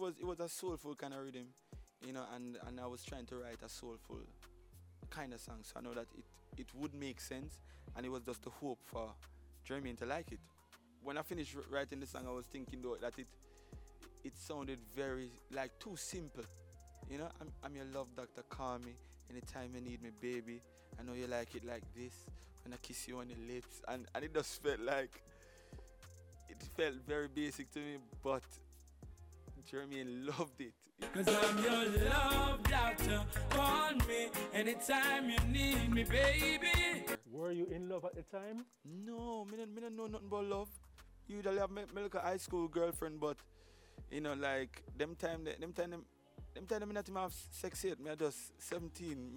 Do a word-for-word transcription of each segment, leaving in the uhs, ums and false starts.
was it was a soulful kind of rhythm, you know, and, and I was trying to write a soulful kind of song, so I know that it, it would make sense, and it was just the hope for Jermaine to like it. When I finished writing the song, I was thinking though that it it sounded very like too simple, you know. I'm, I'm your love doctor, call me anytime you need me, baby. I know you like it like this when I kiss you on the lips, and, and it just felt like it felt very basic to me, but Jermaine loved it. Cause I'm your love doctor, call me anytime you need me, baby. Were you in love at the time? No, me don't, me don't know nothing about love. Usually have me, me like a high school girlfriend, but you know, like them time, them time, them, them time, me not even have sex yet. Me I just seventeen.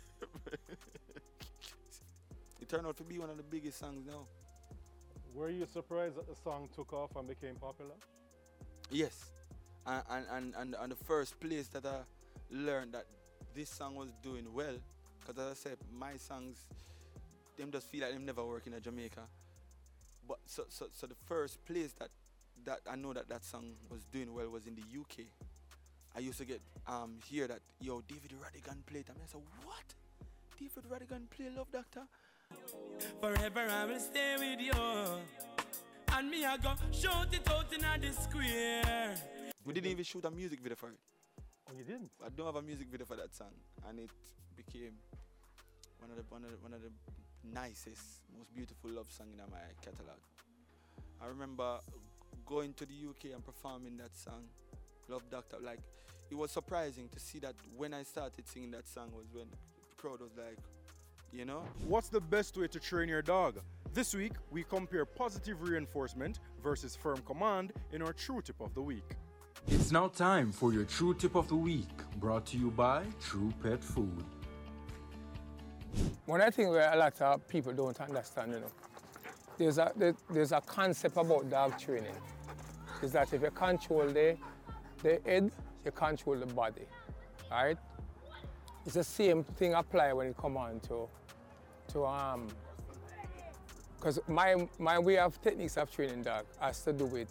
It turned out to be one of the biggest songs now. Were you surprised that the song took off and became popular? Yes, and and and, and, and the first place that I learned that this song was doing well, because as I said, my songs, them just feel like them never work in Jamaica. But so so so the first place that that I know that that song was doing well was in the U K. I used to get um hear that, yo, David Rodigan played it. I mean, I said, what? David Rodigan play Love Doctor? Forever I will stay with you, and me I go shout it out in the square. We didn't even shoot a music video for it. Oh, you didn't? I don't have a music video for that song, and it became one of the one of the, one of the nicest, most beautiful love song in my catalog. I remember going to the U K and performing that song, Love Doctor. Like, it was surprising to see that when I started singing that song was when the crowd was like, you know. What's the best way to train your dog? This week, we compare positive reinforcement versus firm command in our True Tip of the Week. It's now time for your True Tip of the Week, brought to you by True Pet Food. One of the things where a lot of people don't understand, you know, there's a, there, there's a concept about dog training. Is that if you control the, the head, you control the body, all right? It's the same thing apply when it comes on to, to um, because my, my way of techniques of training dog has to do with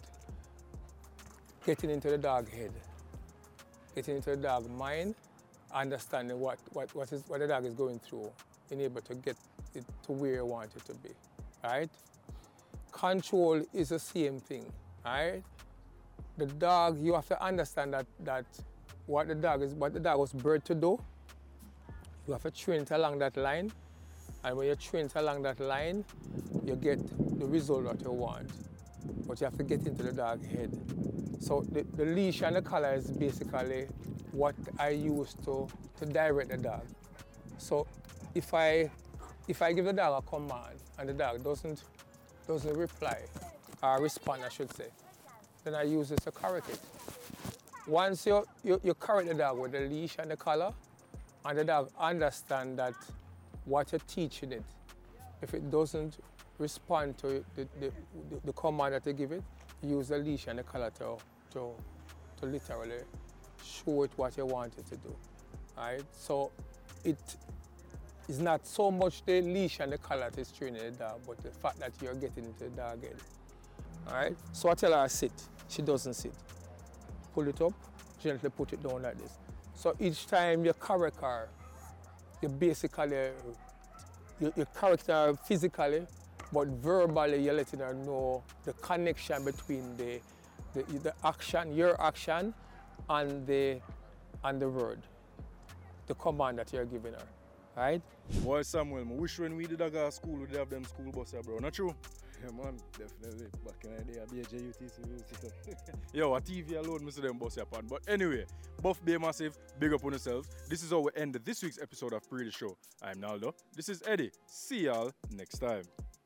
getting into the dog head, getting into the dog mind, understanding what, what, what, is, what the dog is going through, being able to get it to where you want it to be, right? Control is the same thing, right? The dog, you have to understand that, that what the dog is, what the dog was bred to do, you have to train it along that line, and when you train it along that line, you get the result that you want. But you have to get into the dog head. So the, the leash and the collar is basically what I use to, to direct the dog. So if I if I give the dog a command and the dog doesn't doesn't reply or respond, I should say, then I use this to correct it. Once you, you, you correct the dog with the leash and the collar, and the dog understand that what you're teaching it, if it doesn't respond to the, the, the, the command that you give it, use the leash and the collar to, to, to literally show it what you want it to do. Right? So it is not so much the leash and the collar that is training the dog, but the fact that you're getting into the dog head. All right? So I tell her sit, she doesn't sit. Pull it up, gently put it down like this. So each time you correct her, you basically, you, you correct her physically, but verbally you're letting her know the connection between the, the, the action, your action, and the, and the word, the command that you're giving her, right? Boy, Samuel, I wish when we did a go school, we'd have them school bus, bro. Not true? Yeah, man, definitely. Back in the day, I be a J U T C. Yo, a T V alone, I see them bus upon. But anyway, Buff Bay Massive, big up on yourselves. This is how we end this week's episode of Pre The Show. I'm Naldo. This is Eddie. See y'all next time.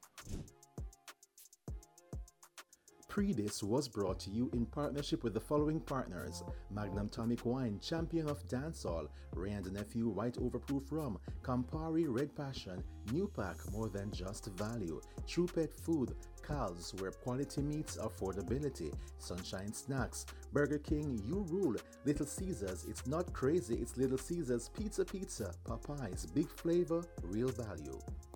Pre-Dis was brought to you in partnership with the following partners: Magnum Tonic Wine, champion of dancehall; Ray and Nephew White Overproof Rum, Campari Red Passion, New Pack, more than just value; True Pet Food, Cal's, where quality meets affordability; Sunshine Snacks, Burger King, You Rule; Little Caesars, it's not crazy, it's Little Caesars; Pizza Pizza, Popeyes, big flavor, real value.